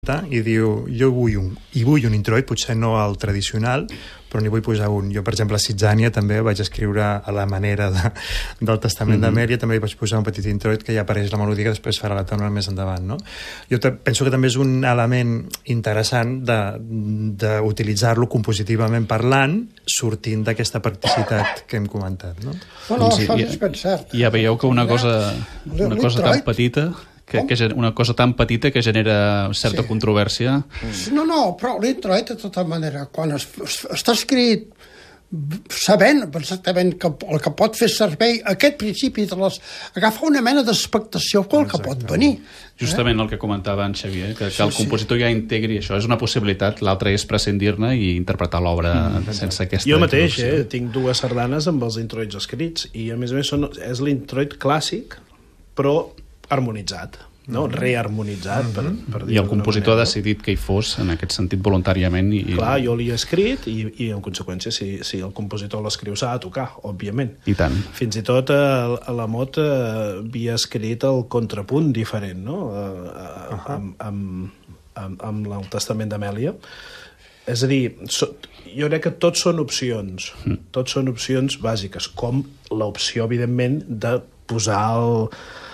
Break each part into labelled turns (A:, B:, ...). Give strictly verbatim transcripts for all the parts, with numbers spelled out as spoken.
A: i diu, jo vull un, i vull un introit, potser no el tradicional, però n'hi vull posar un. Jo, per exemple, a Sitzània també vaig escriure a la manera de, del Testament mm-hmm. d'Amèlia, també vaig posar un petit introit que ja apareix la melodia que després farà la tona més endavant, no? Jo penso que també és un element interessant d'utilitzar-lo compositivament parlant, sortint d'aquesta practicitat que hem comentat, no?
B: No, no, això és ben cert.
C: Ja veieu que una cosa, una cosa tan petita... Que, que una cosa tan petita que genera certa sí. controvèrsia.
B: No, no, però l'introit, de tota manera, quan es, es, està escrit sabent exactament que el que pot fer servei aquest principi de les... agafa una mena d'expectació qual que pot venir.
C: Justament eh? el que comentava en Xavier, que, que sí, el compositor sí. ja integri això, és una possibilitat, l'altra és prescindir-ne i interpretar l'obra mm, sense aquesta...
D: Jo mateix eh, tinc dues sardanes amb els introits escrits i a més a més són, és l'introit clàssic però harmonitzat, no? Mm-hmm. Reharmonitzat, per, per dir-ho.
C: I el compositor ha decidit que hi fos, en aquest sentit, voluntàriament. I...
D: Clar, jo l'he escrit i, i en conseqüència, si, si el compositor l'escriu, s'ha de tocar, òbviament.
C: I tant.
D: Fins i tot a, a la Mot havia escrit el contrapunt diferent, no? A, a, uh-huh. amb, amb, amb, amb el Testament d'Amèlia. És a dir, so, jo crec que tots són opcions, mm. tots són opcions bàsiques, com l'opció, evidentment, de posar el...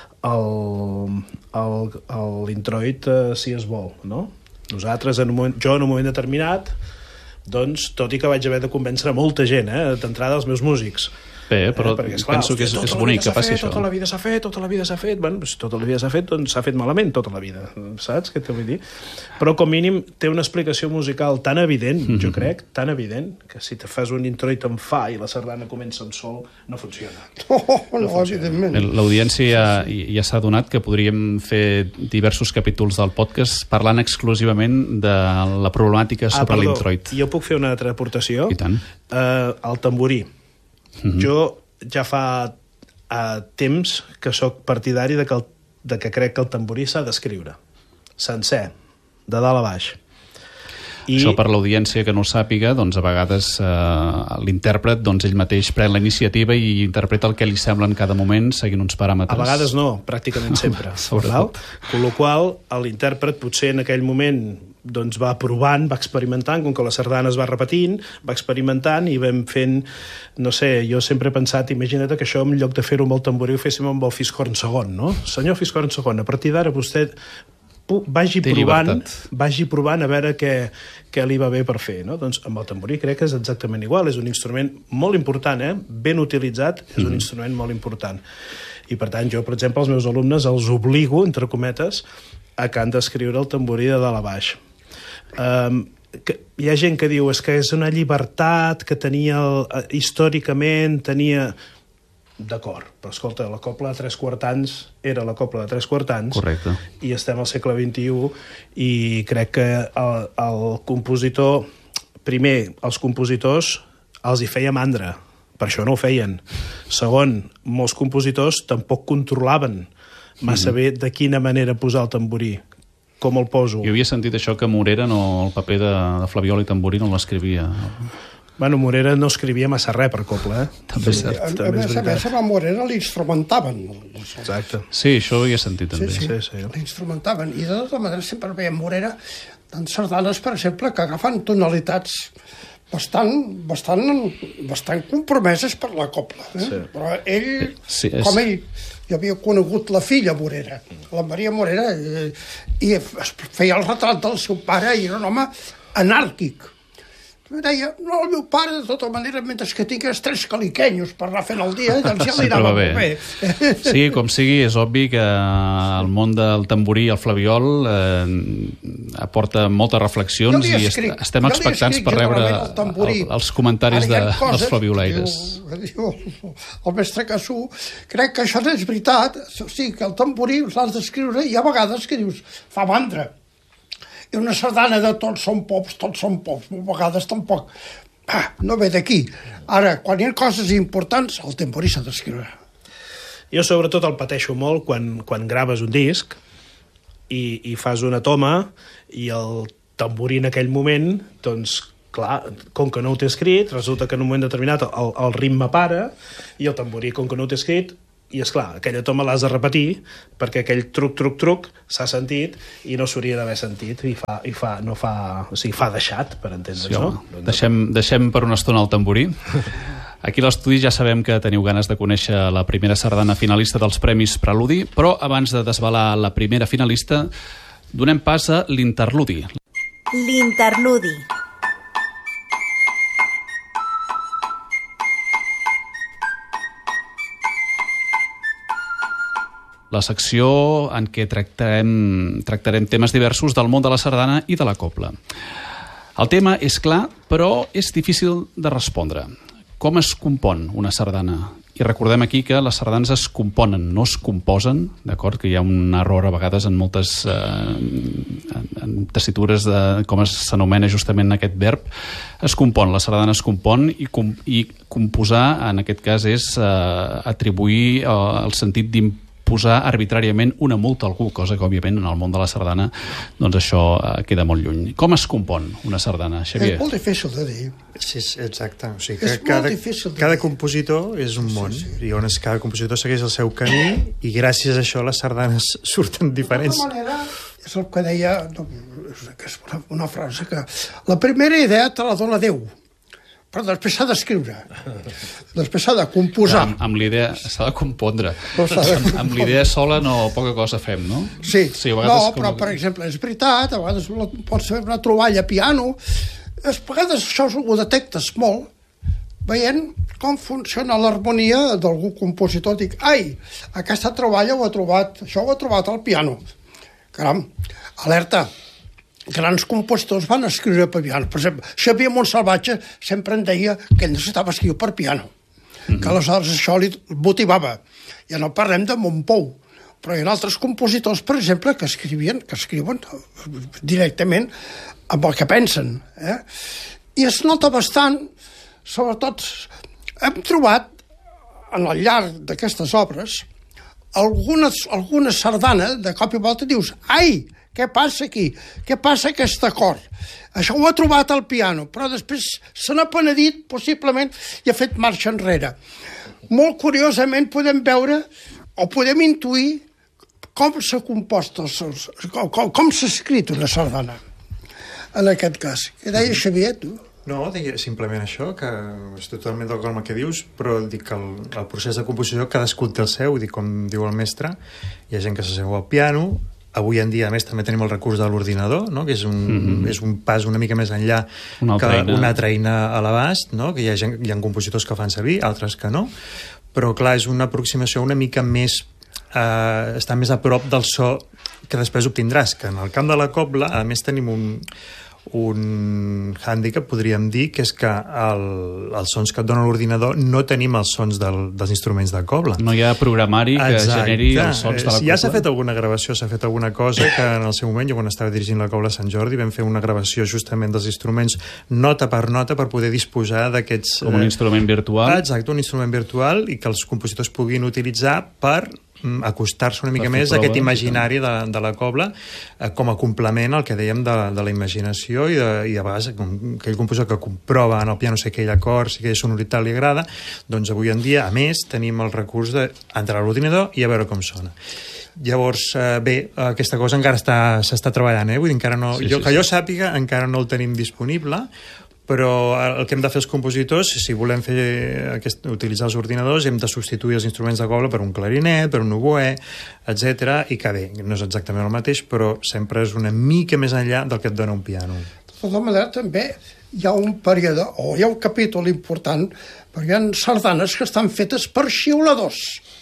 D: l'introit uh, si es vol, no? Nosaltres, en un moment, jo en un moment determinat, doncs, tot i que vaig haver de convèncer molta gent, eh, d'entrada els meus músics.
C: Bé, però eh, perquè, esclar, penso que és, és bonic que faci això.
D: Tota la vida s'ha fet, tota la vida s'ha fet, bueno, doncs, tota la vida s'ha fet, doncs s'ha fet malament tota la vida, saps què t'ho vull dir? Però com mínim té una explicació musical tan evident, mm-hmm. jo crec, tan evident, que si te fas un introit en fa i la sardana comença en sol, no funciona.
B: Oh, no, no evidentment.
C: L'audiència ja, ja s'ha adonat que podríem fer diversos capítols del podcast parlant exclusivament de la problemàtica sobre ah, l'introit.
D: Jo puc fer una altra aportació?
C: I tant.
D: Uh, el tamborí. Mm-hmm. Jo ja fa uh, temps que sóc partidari de que, el, de que crec que el tamborí s'ha d'escriure sencer, de dalt a baix.
C: I... Això per l'audiència que no ho sàpiga, doncs a vegades eh, l'intèrpret, doncs ell mateix pren la iniciativa i interpreta el que li sembla en cada moment seguint uns paràmetres.
D: A vegades no, pràcticament sempre. Sobretot. Con la qual l'intèrpret potser en aquell moment doncs va provant, va experimentant, com que la sardana es va repetint, va experimentant i vam fent, no sé, jo sempre he pensat, imagina't que això en lloc de fer-ho amb el tamborí ho féssim amb el fiscorn segon, no? Senyor fiscorn segon, a partir d'ara vostè vagi provant, vagi provant a veure què, què li va bé per fer, no? Doncs amb el tamborí crec que és exactament igual, és un instrument molt important, eh? Ben utilitzat, és un mm. instrument molt important. I per tant jo, per exemple, als meus alumnes els obligo, entre cometes, a que han d'escriure el tamborí de dalt a baix. Um, que hi ha gent que diu és que és una llibertat que tenia el, històricament tenia d'acord, però escolta, la cobla de tres quartans era la cobla de tres quartans.
C: Correcte.
D: I estem al segle vint-i-u i crec que el, el compositor primer, els compositors els hi feia mandra, per això no ho feien. Segon, molts compositors tampoc controlaven massa mm-hmm. bé de quina manera posar el tamborí, com el poso.
C: Jo havia sentit això que Morera, no, el paper de, de Flabiol i tamborí no l'escrivia.
D: Bueno, Morera no escrivia massa res per cobla, eh?
C: També és cert.
B: A, a més a més, a Morera l'instrumentaven.
D: Exacte.
C: Sí, això ho havia sentit també.
B: Sí, sí, sí. L'instrumentaven. I de tota manera sempre veiem Morera en sardanes, per exemple, que agafen tonalitats bastant, bastant, bastant compromeses per la cobla. Eh? Sí. Però ell, sí, és... com ell, jo havia conegut la filla Morera, la Maria Morera, i, i feia el retrat del seu pare i era un home anàrquic. Em deia, no, el meu pare, de tota manera, mentre que tingués tres caliquenyos per anar fent el dia, doncs ja li anava molt bé.
C: Sí, com sigui, és obvi que el món del tamborí i el flabiol eh, aporta moltes reflexions i escric, estem expectants per rebre el, els comentaris de, coses, dels flabiolaires.
B: Diu, diu, el mestre Cassú, crec que això no és veritat, o sigui, que el tamborí l'has d'escriure i hi ha vegades que dius, fa mandra. I una sardana de tots són pops, tots són pops, a vegades tampoc. Ah, no ve d'aquí. Ara, quan hi ha coses importants, el tamborí s'ha d'escriure.
D: Jo sobretot el pateixo molt quan, quan graves un disc i, i fas una toma i el tamborí en aquell moment, doncs, clar, com que no ho té escrit, resulta que en un moment determinat el, el ritme para i el tamborí, com que no ho té escrit, i és clar, aquella toma l'has de repetir perquè aquell truc, truc, truc s'ha sentit i no s'hauria d'haver sentit i fa, i fa, no fa, o sigui, fa deixat, per entendre's, sí, no?
C: Deixem, deixem per una estona el tamborí. Aquí a l'estudi ja sabem que teniu ganes de conèixer la primera sardana finalista dels Premis Preludi, però abans de desvelar la primera finalista, donem pas a l'interludi.
E: L'interludi.
C: La secció en què tractarem, tractarem temes diversos del món de la sardana i de la cobla. El tema és clar, però és difícil de respondre. Com es compon una sardana? I recordem aquí que les sardanes es componen, no es composen, d'acord? Que hi ha un error a vegades en moltes eh, en, en tessitures de com s'anomena justament aquest verb. Es compon, la sardana es compon i, com, i composar, en aquest cas, és eh, atribuir eh, el sentit d'imposar posar arbitràriament una multa a algú, cosa que, òbviament, en el món de la sardana, doncs això eh, queda molt lluny. Com es compon una sardana, Xavier?
B: És molt difícil de dir.
A: Sí, exacte. O sigui, que
B: és
A: cada,
B: molt difícil de
A: cada
B: dir.
A: compositor és un món, sí, sí. I on és, cada compositor segueix el seu camí i gràcies a això les sardanes surten diferents.
B: D'alguna manera, és el que deia, no, és una, una frase que la primera idea te la dona Déu, però després s'ha d'escriure, després s'ha de composar.
C: Amb, amb l'idea s'ha de compondre. No de amb amb l'idea sola no poca cosa fem, no?
B: Sí,
C: sí no,
B: però com... per exemple, és veritat, a vegades pots fer una troballa a piano, a vegades això ho detectes molt, veient com funciona l'harmonia d'algú compositor. Dic, ai, aquesta troballa ho ha trobat, això ho ha trobat al piano. Caram, alerta, grans compositors van escriure per piano. Per exemple, Xavier Montsalvatge sempre en deia que ell necessitava escriure per piano, mm-hmm. que aleshores això li motivava. Ja no parlem de Montpou, però hi ha altres compositors, per exemple, que escrivien, que escriuen directament amb el que pensen. Eh? I es nota bastant, sobretot, hem trobat, en el llarg d'aquestes obres, algunes, alguna sardana, de cop i volta dius, ai, què passa aquí? Què passa aquest acord? Això ho ha trobat al piano, però després se n'ha penedit, possiblement, i ha fet marxa enrere. Molt curiosament podem veure o podem intuir com s'ha compost, els, com, com, com s'ha escrit una sardana, en aquest cas. Què deia Xavier, tu?
A: No, deia simplement això, que estic totalment d'acord amb el que dius, però dic que el, el procés de composició cadascú té el seu, dic, com diu el mestre, hi ha gent que s'asseu al piano. Avui en dia, a més, també tenim el recurs de l'ordinador, no? Que és un, mm-hmm. és un pas una mica més enllà una que eina. Una altra eina a l'abast, no? Que hi ha, gent, hi ha compositors que fan servir, altres que no, però clar, és una aproximació una mica més... Eh, està més a prop del so que després obtindràs, que en el camp de la cobla, a més, tenim un, un hàndicap, podríem dir, que és que el, els sons que et dona l'ordinador no tenim els sons del, dels instruments de cobla.
C: No hi ha programari que Exacte. generi els sons de la cobla.
A: Ja s'ha fet alguna gravació, s'ha fet alguna cosa que en el seu moment, jo quan estava dirigint la cobla a Sant Jordi, vam fer una gravació justament dels instruments nota per nota per poder disposar d'aquests...
C: Com un eh... instrument virtual.
A: Exacte, un instrument virtual i que els compositors puguin utilitzar per acostar-se una mica més a aquest imaginari de, de la cobla eh, com a complement al que dèiem de, de la imaginació i, de, i a vegades com, aquell compositor que comprova en el piano si aquell acord, si aquella sonoritat li agrada, doncs avui en dia, a més, tenim el recurs d'entrar a l'ordinador i a veure com sona. Llavors, eh, bé, aquesta cosa encara s'està treballant, eh? Vull dir, encara no, sí, jo, sí, que sí. jo sàpiga, encara no el tenim disponible, però el que hem de fer els compositors, si volem fer aquest, utilitzar els ordinadors, hem de substituir els instruments de cobla per un clarinet, per un oboè, etcètera, i que bé, no és exactament el mateix, però sempre és una mica més enllà del que et dona un piano.
B: De tota manera, també hi ha un període, o hi ha un capítol important, perquè hi ha sardanes que estan fetes per xiuladors.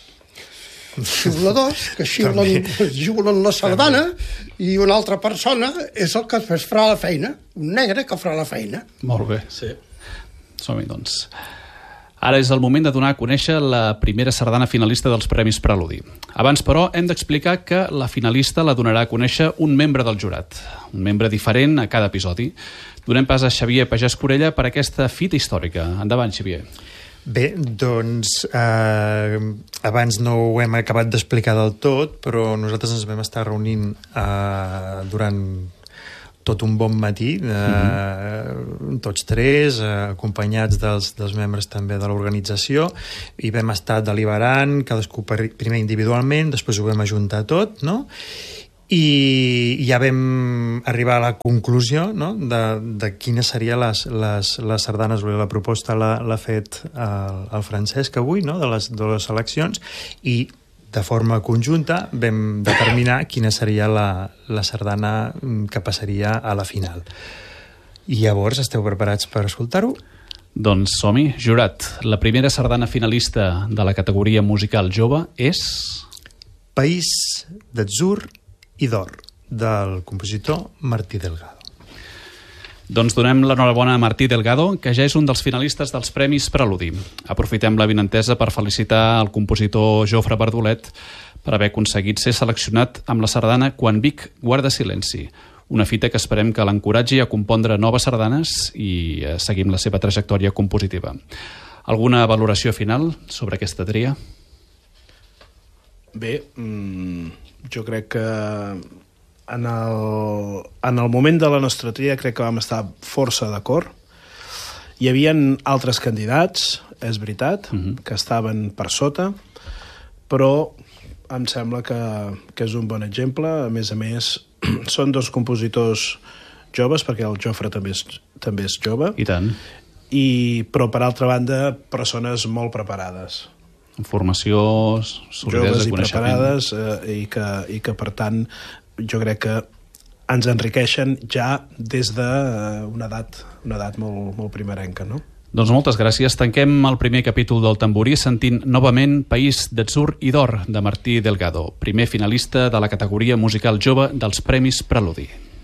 B: Xiuladors que xiulen, xiulen la sardana i una altra persona és el que es farà la feina, un negre que farà la feina.
C: Molt bé, sí. Som-hi, doncs. Ara és el moment de donar a conèixer la primera sardana finalista dels Premis Preludi. Abans, però, hem d'explicar que la finalista la donarà a conèixer un membre del jurat, un membre diferent a cada episodi. Donem pas a Xavier Pagès Corella per aquesta fita històrica. Endavant, Xavier.
A: Bé, doncs, eh, abans no ho hem acabat d'explicar del tot, però nosaltres ens vam estar reunint eh, durant tot un bon matí, eh, mm-hmm. tots tres, eh, acompanyats dels, dels membres també de l'organització, i vam estar deliberant, cadascú primer individualment, després ho vam ajuntar tot, no?, i ja vam arribar a la conclusió, no?, de, de quines serien les, les, les sardanes. La proposta l'ha fet el, el Francesc avui, no?, de les, de les eleccions, i de forma conjunta vam determinar quina seria la, la sardana que passaria a la final. I llavors esteu preparats per escoltar-ho?
C: Doncs som-hi. Jurat, la primera sardana finalista de la categoria musical jove és...
A: País d'atzur i d'or, del compositor Martí Delgado.
C: Doncs donem l'enhorabona a Martí Delgado, que ja és un dels finalistes dels Premis Preludi. Aprofitem la vinentesa per felicitar el compositor Jofre Bardolet per haver aconseguit ser seleccionat amb la sardana Quan Vic guarda silenci, una fita que esperem que l'encoratgi a compondre noves sardanes i seguim la seva trajectòria compositiva. Alguna valoració final sobre aquesta tria?
D: Bé, mmm, jo crec que en el, en el moment de la nostra tria crec que vam estar força d'acord. Hi havia altres candidats, és veritat, uh-huh. que estaven per sota, però em sembla que, que és un bon exemple. A més a més, són dos compositors joves, perquè el Jofre també és, també és jove.
C: I tant.
D: I, però, per altra banda, persones molt preparades.
C: Formació, solidesa,
D: joves i preparades, eh, i, que, i que per tant jo crec que ens enriqueixen ja des d'una edat, una edat molt, molt primerenca, no?
C: Doncs moltes gràcies. Tanquem el primer capítol del Tamborí sentint novament País d'atzur i d'or de Martí Delgado, primer finalista de la categoria musical jove dels Premis Preludi.